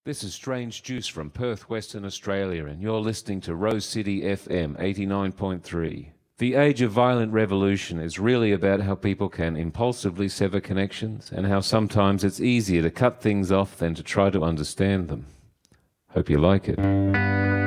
This is Strange Juice from Perth, Western Australia, and you're listening to Rose City FM 89.3. The age of violent revolution is really about how people can impulsively sever connections and how sometimes it's easier to cut things off than to try to understand them. Hope you like it.